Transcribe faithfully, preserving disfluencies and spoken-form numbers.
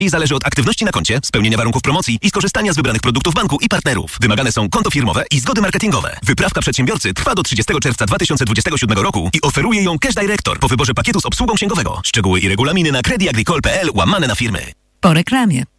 I zależy od aktywności na koncie, spełnienia warunków promocji i skorzystania z wybranych produktów banku i partnerów. Wymagane są konto firmowe i zgody marketingowe. Wyprawka przedsiębiorcy trwa do trzydziestego czerwca dwa tysiące dwudziestego siódmego roku i oferuje ją Cash Director po wyborze pakietu z obsługą księgowego. Szczegóły i regulaminy na creditagricole kropka p l łamane na firmy. Po reklamie.